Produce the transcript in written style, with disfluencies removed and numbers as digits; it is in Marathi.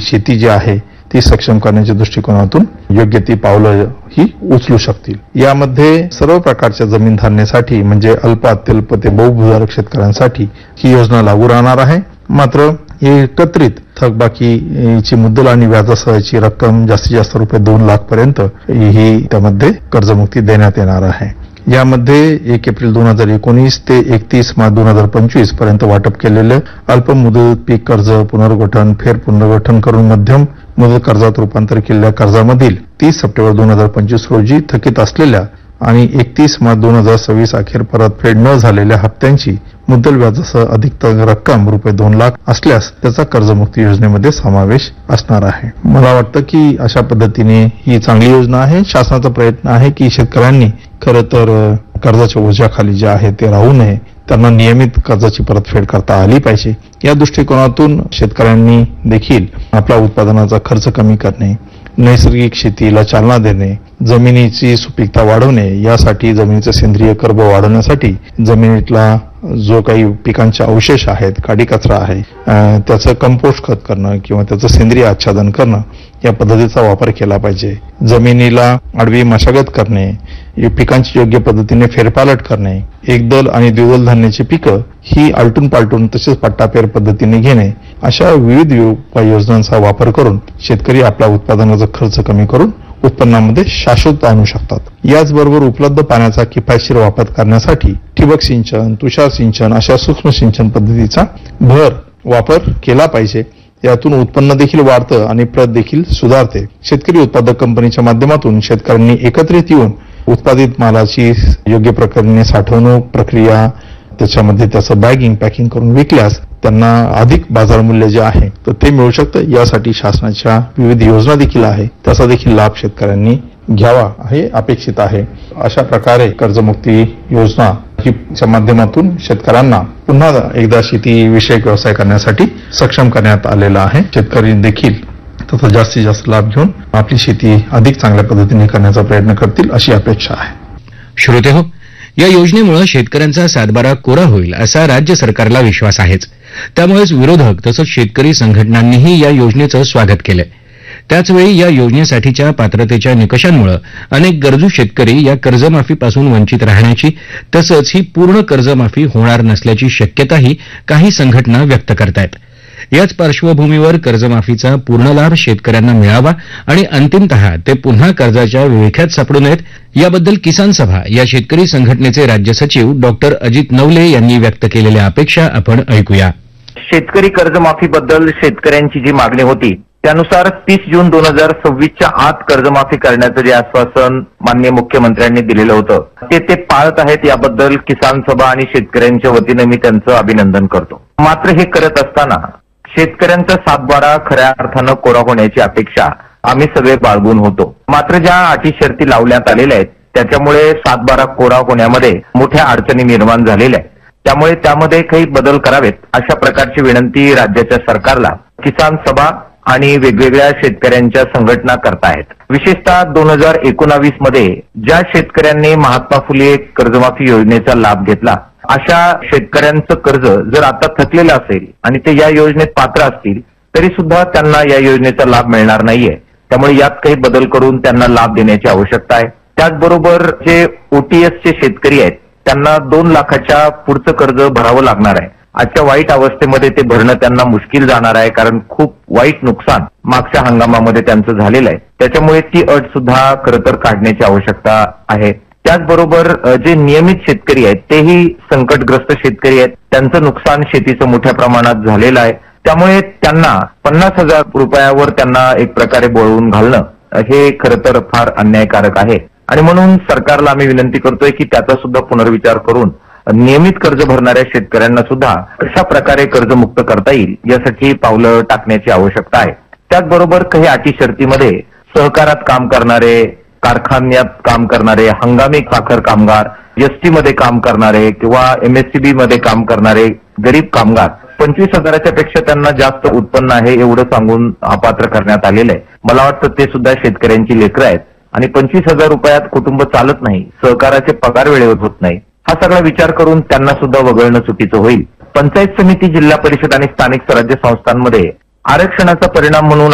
शेती जी आहे ती सक्षम करण्याच्या दृष्टिकोनातून योग्य ती पावलं ही उचलू शकतील। यामध्ये सर्व प्रकारच्या जमीन धारणेसाठी म्हणजे अल्प, अत्यल्प ते बहुभूधारक शेतकऱ्यांसाठी ही योजना लागू राहणार आहे। मात्र एकत्रित थकबाकीची मुद्दल आणि व्याजासहची रक्कम जास्तीत जास्त रुपये 2 लाख पर्यंत ही त्यामध्ये कर्जमुक्ती देण्यात येणार आहे। यामध्ये 1 एप्रिल 2019 ते 31 मार्च 2025 पर्यंत वाटप केलेले अल्प मुदत पीक कर्ज पुनर्गठन, फेर पुनर्गठन करून मध्यम मुदत कर्जात रूपांतर केलेल्या कर्जामधील 30 सप्टेंबर 2025 रोजी थकीत असलेल्या आणि 31 मार्च 2026 अखेर परतफेड न झालेल्या हप्त्यांची मुद्दल व्याजासह अधिकतम रक्कम रुपये 2 लाख असल्यास त्याचा कर्जमुक्ती योजनेमध्ये समावेश असणार आहे। मला वाटतं की अशा पद्धतीने ही चांगली योजना आहे। शासनाचा प्रयत्न आहे की शेतकऱ्यांनी खरं तर कर्जाच्या ओझ्याखाली जे आहे ते राहू नये, त्यांना नियमित कर्जाची परतफेड करता आली पाहिजे। या दृष्टिकोनातून शेतकऱ्यांनी देखील आपला उत्पादनाचा खर्च कमी करणे, नैसर्गिक शेतीला चालना देणे, जमिनीची सुपीकता वाढवणे, यासाठी जमिनीचं सेंद्रिय कर्ब वाढवण्यासाठी जमिनीतला जो काही पिकांचे अवशेष आहेत, काडी कचरा आहे, त्याचं कंपोस्ट खत करणं किंवा त्याचं सेंद्रिय आच्छादन करणं या पद्धतीचा वापर केला पाहिजे। जमिनीला आडवी मशागत करणे, पिकांची योग्य पद्धतीने फेरपालट करणे, एकदल आणि द्विदल धान्याची पिकं ही आलटून पालटून तसेच पट्टापेर पद्धतीने घेणे, अशा विविध उपाययोजनांचा वापर करून शेतकरी आपला उत्पादनाचा खर्च कमी करून उत्पन्नामध्ये शाश्वत आणू शकतात। याचबरोबर उपलब्ध पाण्याचा किफायतशीर वापर करण्यासाठी ठिबक सिंचन, तुषार सिंचन अशा सूक्ष्म सिंचन पद्धतीचा भर वापर केला पाहिजे। यातून उत्पन्न देखील वाढतं आणि प्रत देखील सुधारते। शेतकरी उत्पादक कंपनीच्या माध्यमातून शेतकऱ्यांनी एकत्रित येऊन उत्पादित मालाची योग्य प्रकारे साठवणूक प्रक्रिया, त्याच्यामध्ये त्याचं बॅगिंग, पॅकिंग करून विकल्यास त्यांना अधिक बाजार मूल्य जे आहे तर ते मिळू शकतं। यासाठी शासनाच्या विविध योजना देखील आहे, त्याचा देखील लाभ शेतकऱ्यांनी घ्यावा हे अपेक्षित आहे। अशा प्रकारे कर्जमुक्ती योजना च्या माध्यमातून शेतकऱ्यांना पुन्हा एकदा शेती विषयक व्यवसाय करण्यासाठी सक्षम करण्यात आलेला आहे। शेतकरी देखील त्याचा जास्तीत जास्त लाभ घेऊन आपली शेती अधिक चांगल्या पद्धतीने करण्याचा प्रयत्न करतील अशी अपेक्षा आहे। श्रोते हो, या योजनेमुळे शेतकऱ्यांचा सातबारा कोरा होईल असा राज्य सरकारला विश्वास आहेच। त्यामुळेच विरोधक तसंच शेतकरी संघटनांनीही या योजनेचं स्वागत केलंय। त्याचवेळी या योजनेसाठीच्या पात्रतेच्या निकषांमुळे अनेक गरजू शेतकरी या कर्जमाफीपासून वंचित राहण्याची तसंच ही पूर्ण कर्जमाफी होणार नसल्याची शक्यताही काही संघटना व्यक्त करतायत। याच पार्श्वभूमीवर कर्जमाफीचा पूर्ण लाभ शेतकऱ्यांना मिळावा आणि अंतिमतः ते पुन्हा कर्जाच्या विळख्यात सापडू नयेत, याबद्दल किसान सभा या शेतकरी संघटनेचे राज्य सचिव डॉक्टर अजित नवले यांनी व्यक्त केलेल्या अपेक्षा आपण ऐकूया। शेतकरी कर्जमाफीबद्दल शेतकऱ्यांची जी मागणी होती त्यानुसार 30 जून 2026च्या आत कर्जमाफी करण्याचं जे आश्वासन माननीय मुख्यमंत्र्यांनी दिलेलं होतं ते पाळत आहेत, याबद्दल किसान सभा आणि शेतकऱ्यांच्या वतीने मी त्यांचं अभिनंदन करतो। मात्र हे करत असताना शेतकऱ्यांचा सातबारा खऱ्या अर्थानं कोरा होण्याची अपेक्षा आम्ही सगळे बाळगून होतो। मात्र ज्या अटी शर्ती लावण्यात आलेल्या आहेत त्याच्यामुळे सातबारा कोरा होण्यामध्ये मोठ्या अडचणी निर्माण झालेल्या आहेत। त्यामुळे त्यामध्ये काही बदल करावेत अशा प्रकारची विनंती राज्याच्या सरकारला किसान सभा आणि वेगवेगळ्या शेतकऱ्यांच्या संघटना करतायत। विशेषतः 2019 मध्ये ज्या शेतकऱ्यांनी महात्मा फुले कर्जमाफी योजनेचा लाभ घेतला अशा शेतकऱ्यांचं कर्ज जर आता थकलेलं असेल आणि ते या योजनेत पात्र असतील तरी सुद्धा त्यांना या योजनेचा लाभ मिळणार नाहीये। त्यामुळे यात काही बदल करून त्यांना लाभ देण्याची आवश्यकता आहे। त्याचबरोबर जे ओटीएसचे शेतकरी आहेत त्यांना 2 लाखाच्या पुढचं कर्ज भरावं लागणार आहे। आजच्या वाईट अवस्थेमध्ये ते भरणं त्यांना मुश्किल जाणार आहे, कारण खूप वाईट नुकसान मागच्या हंगामामध्ये त्यांचं झालेलं आहे। त्याच्यामुळे ती अट सुद्धा खरं तर काढण्याची आवश्यकता आहे। त्याचबरोबर जे नियमित शेतकरी आहेत तेही संकटग्रस्त शेतकरी आहेत, त्यांचं नुकसान शेतीचं मोठ्या प्रमाणात झालेलं आहे। त्यामुळे त्यांना 50,000 रुपयावर त्यांना एक प्रकारे बोळवून घालणं हे खरं तर फार अन्यायकारक आहे आणि म्हणून सरकारला आम्ही विनंती करतोय की त्याचा सुद्धा पुनर्विचार करून नियमित कर्ज भरणाऱ्या शेतकऱ्यांना सुद्धा कशा प्रकारे कर्जमुक्त करता येईल यासाठी पावलं टाकण्याची आवश्यकता आहे। त्याचबरोबर काही अटी शर्तीमध्ये सहकारात काम करणारे, कारखान्यात काम करणारे, हंगामी साखर कामगार, एसटी मध्ये काम करणारे किंवा एमएससीबी मध्ये काम करणारे गरीब कामगार 25,000च्या पेक्षा त्यांना जास्त उत्पन्न आहे एवढं सांगून अपात्र करण्यात आलेलं आहे। मला वाटतं ते सुद्धा शेतकऱ्यांची लेकरं आहेत आणि 25,000 रुपयात कुटुंब चालत नाही, सहकाराचे पगार वेळेवर होत नाही, हा सगळा विचार करून त्यांना सुद्धा वगळणं चुकीचं होईल। पंचायत समिती, जिल्हा परिषद आणि स्थानिक स्वराज्य संस्थांमध्ये आरक्षणाचा परिणाम म्हणून